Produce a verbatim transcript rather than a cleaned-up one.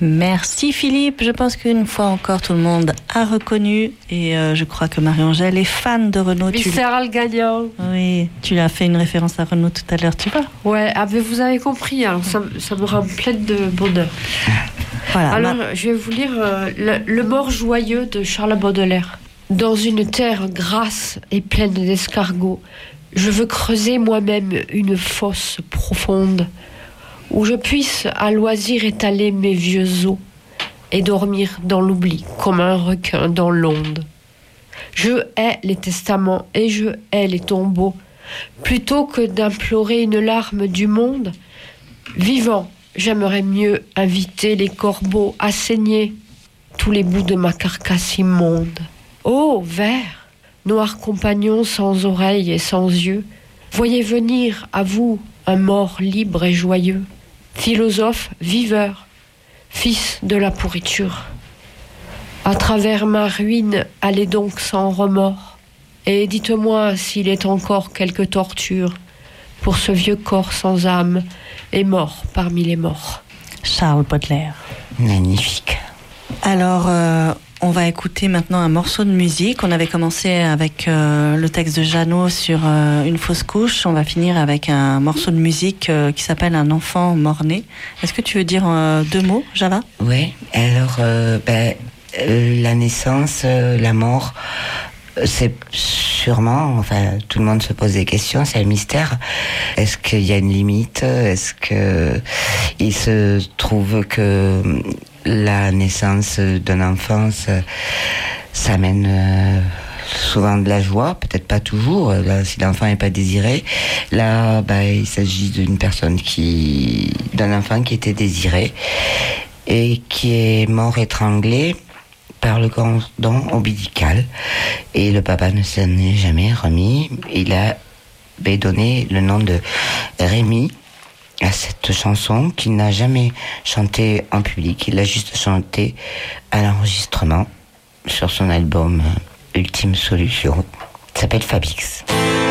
Merci Philippe, je pense qu'une fois encore tout le monde a reconnu et euh, je crois que Marie-Angèle est fan de Renaud. Viscéral Gagnant. Oui, tu as fait une référence à Renaud tout à l'heure, tu vois. Ouais, ah, mais vous avez compris, alors ça, ça me rend pleine de bonheur. Voilà, alors ma... je vais vous lire euh, le, le mort joyeux de Charles Baudelaire. Dans une terre grasse et pleine d'escargots, je veux creuser moi-même une fosse profonde où je puisse à loisir étaler mes vieux os et dormir dans l'oubli comme un requin dans l'onde. Je hais les testaments et je hais les tombeaux. Plutôt que d'implorer une larme du monde, vivant, j'aimerais mieux inviter les corbeaux à saigner tous les bouts de ma carcasse immonde. Ô vers, noirs compagnons sans oreilles et sans yeux, voyez venir à vous un mort libre et joyeux. Philosophe, viveur, fils de la pourriture. À travers ma ruine, allez donc sans remords, et dites-moi s'il est encore quelque torture pour ce vieux corps sans âme et mort parmi les morts. Charles Baudelaire. Magnifique. Alors, euh, on va écouter maintenant un morceau de musique. On avait commencé avec euh, le texte de Jeannot sur euh, une fausse couche. On va finir avec un morceau de musique euh, qui s'appelle Un enfant mort-né. Est-ce que tu veux dire euh, deux mots, Java ? Oui, alors, euh, ben, euh, la naissance, euh, la mort, c'est sûrement, enfin, tout le monde se pose des questions, c'est un mystère. Est-ce qu'il y a une limite ? Est-ce que il se trouve que la naissance d'un enfant, ça, ça amène euh, souvent de la joie, peut-être pas toujours, là, si l'enfant n'est pas désiré. Là, bah, il s'agit d'une personne qui, d'un enfant qui était désiré et qui est mort étranglé par le cordon ombilical. Et le papa ne s'en est jamais remis. Il a bah, donné le nom de Rémi à cette chanson qu'il n'a jamais chantée en public. Il l'a juste chantée à l'enregistrement sur son album Ultime Solution. Ça s'appelle Fabix.